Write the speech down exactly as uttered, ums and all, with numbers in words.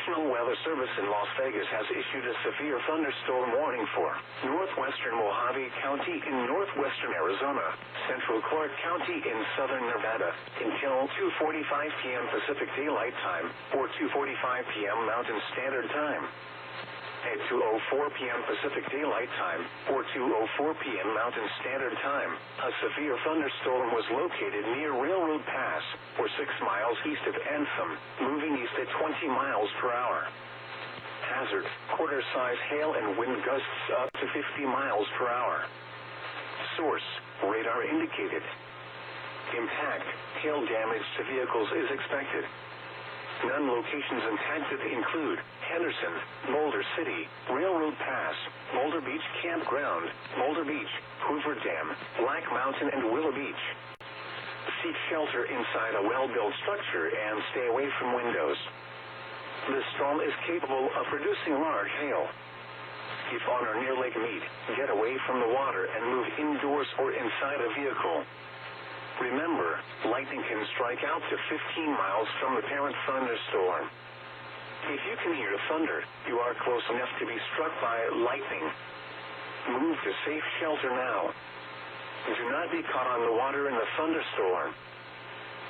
National Weather Service in Las Vegas has issued a severe thunderstorm warning for northwestern Mojave County in northwestern Arizona, central Clark County in southern Nevada, until two forty-five p.m. Pacific Daylight Time, or two forty-five p.m. Mountain Standard Time. At two oh four p.m. Pacific Daylight Time, or two oh four p.m. Mountain Standard Time, a severe thunderstorm was located near Railroad Pass, or six miles east of Anthem, moving east at twenty miles per hour. Hazard, quarter-size hail and wind gusts up to fifty miles per hour. Source, radar indicated. Impact, hail damage to vehicles is expected. Non-locations impacted include Henderson, Boulder City, Railroad Pass, Boulder Beach Campground, Boulder Beach, Hoover Dam, Black Mountain, and Willow Beach. Seek shelter inside a well-built structure and stay away from windows. This storm is capable of producing large hail. If on or near Lake Mead, get away from the water and move indoors or inside a vehicle. Remember, lightning can strike out to fifteen miles from the parent thunderstorm. If you can hear thunder, you are close enough to be struck by lightning. Move to safe shelter now. Do not be caught on the water in the thunderstorm.